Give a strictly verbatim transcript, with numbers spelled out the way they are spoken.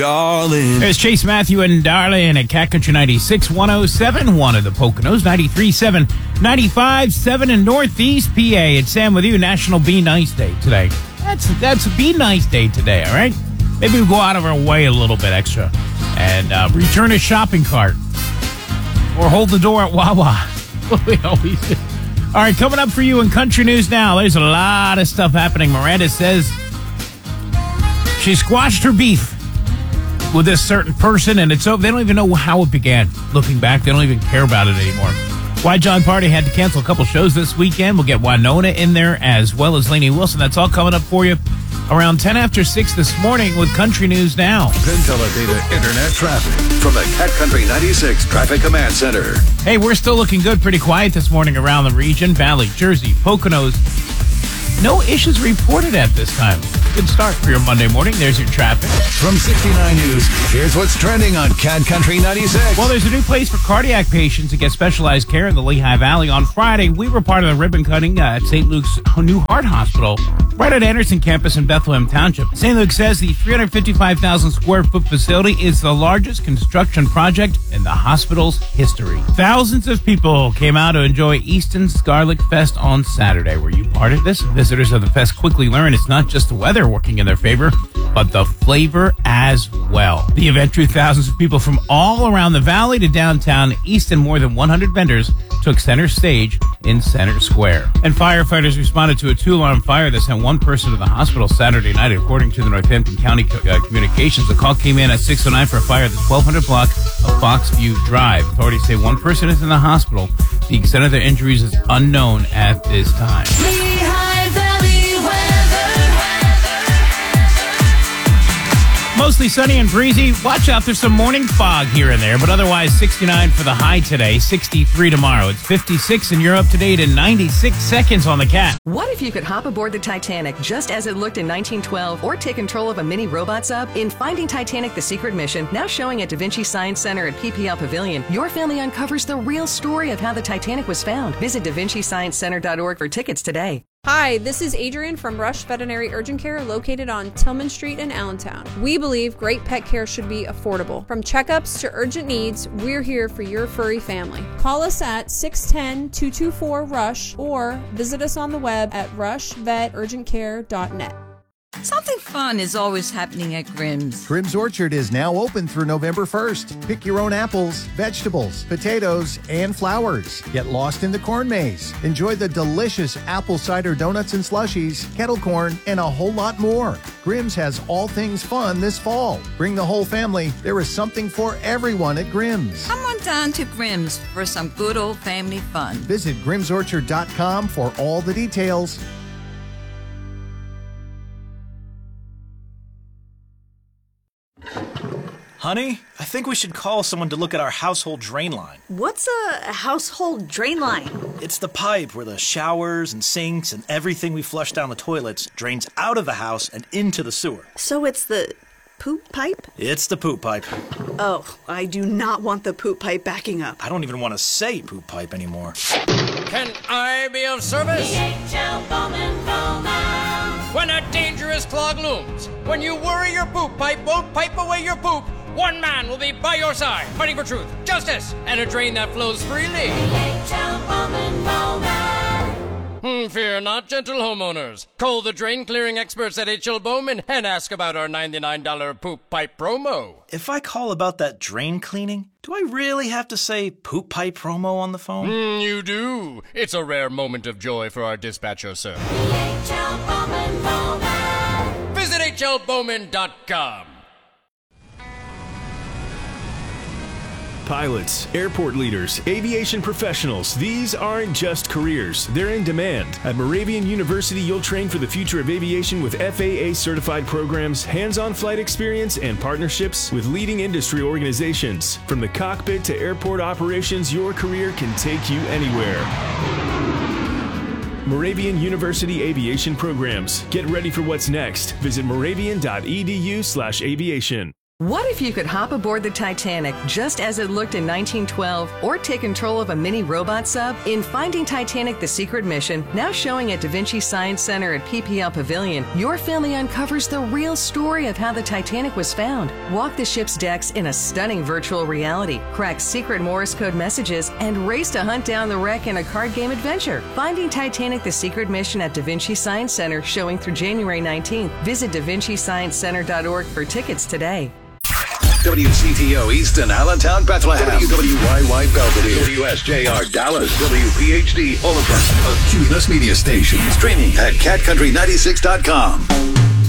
darling. There's Chase Matthew and Darlene at Cat Country ninety-six point one oh seven, one of the Poconos, ninety-three point seven, ninety-five point seven in Northeast P A. It's Sam with you, National Be Nice Day today. That's that's Be Nice Day today, all right? Maybe we go out of our way a little bit extra and uh, return a shopping cart or hold the door at Wawa. What we always do. All right, coming up for you in country news now, there's a lot of stuff happening. Miranda says she squashed her beef with this certain person, and it's over. They don't even know how it began. Looking back, they don't even care about it anymore. Why John Party had to cancel a couple shows this weekend. We'll get Winona in there as well as Lainey Wilson. That's all coming up for you around ten after six this morning with Country News Now. Pinteledata Internet traffic from the Cat Country ninety-six Traffic Command Center. Hey, we're still looking good. Pretty quiet this morning around the region. Valley, Jersey, Poconos. No issues reported at this time. Good start for your Monday morning. There's your traffic. From sixty-nine News, here's what's trending on Cat Country ninety-six. Well, there's a new place for cardiac patients to get specialized care in the Lehigh Valley. On Friday, we were part of the ribbon cutting uh, at Saint Luke's New Heart Hospital, right at Anderson campus in Bethlehem Township. Saint Luke says the three hundred fifty-five thousand square foot facility is the largest construction project in the hospital's history. Thousands of people came out to enjoy Easton's Garlic Fest on Saturday. Were you part of this? Visitors of the fest quickly learned it's not just the weather working in their favor, but the flavor as well. The event drew thousands of people from all around the valley to downtown Easton. More than one hundred vendors took center stage in Center Square. And firefighters responded to a two-alarm fire that sent one person to the hospital Saturday night, according to the Northampton County uh, Communications. The call came in at six oh nine for a fire at the twelve hundred block of Foxview Drive. Authorities say one person is in the hospital. The extent of their injuries is unknown at this time. Mostly sunny and breezy. Watch out, there's some morning fog here and there, but otherwise sixty-nine for the high today, sixty-three tomorrow. It's fifty-six and you're up to date in ninety-six seconds on the Cat. What if you could hop aboard the Titanic just as it looked in nineteen twelve or take control of a mini robot sub? In Finding Titanic, The Secret Mission, now showing at Da Vinci Science Center at P P L Pavilion, your family uncovers the real story of how the Titanic was found. Visit da vinci science center dot org for tickets today. Hi, this is Adrian from Rush Veterinary Urgent Care located on Tillman Street in Allentown. We believe great pet care should be affordable. From checkups to urgent needs, we're here for your furry family. Call us at six one zero, two two four, RUSH or visit us on the web at rush vet urgent care dot net. Something fun is always happening at Grimm's. Grimm's Orchard is now open through November first. Pick your own apples, vegetables, potatoes, and flowers. Get lost in the corn maze. Enjoy the delicious apple cider donuts and slushies, kettle corn, and a whole lot more. Grimm's has all things fun this fall. Bring the whole family. There is something for everyone at Grimm's. Come on down to Grimm's for some good old family fun. Visit grims orchard dot com for all the details. Honey, I think we should call someone to look at our household drain line. What's a household drain line? It's the pipe where the showers and sinks and everything we flush down the toilets drains out of the house and into the sewer. So it's the poop pipe? It's the poop pipe. Oh, I do not want the poop pipe backing up. I don't even want to say poop pipe anymore. Can I be of service? D H L Bowman Bowman. When a dangerous clog looms, when you worry your poop pipe won't pipe away your poop, one man will be by your side, fighting for truth, justice, and a drain that flows freely. D H L Bowman Bowman. Hmm, fear not, gentle homeowners. Call the drain clearing experts at H L Bowman and ask about our ninety-nine dollars poop pipe promo. If I call about that drain cleaning, do I really have to say poop pipe promo on the phone? Mm, you do. It's a rare moment of joy for our dispatcher, sir. D H L Bowman Bowman. Visit H L Bowman dot com. Pilots, airport leaders, aviation professionals, these aren't just careers, they're in demand. At Moravian University, you'll train for the future of aviation with F A A-certified programs, hands-on flight experience, and partnerships with leading industry organizations. From the cockpit to airport operations, your career can take you anywhere. Moravian University Aviation Programs. Get ready for what's next. Visit moravian dot e d u slash aviation. What if you could hop aboard the Titanic just as it looked in nineteen twelve, or take control of a mini robot sub? In Finding Titanic: The Secret Mission, now showing at Da Vinci Science Center at P P L Pavilion, your family uncovers the real story of how the Titanic was found. Walk the ship's decks in a stunning virtual reality, crack secret Morse code messages, and race to hunt down the wreck in a card game adventure. Finding Titanic: The Secret Mission at Da Vinci Science Center, showing through January nineteenth. Visit da vinci science center dot org for tickets today. W C T O Easton, Allentown, Bethlehem. W W Y Y Belvedere. W S J R Dallas. W P H D Oliphant. A Q N S media station. Streaming at cat country ninety-six dot com.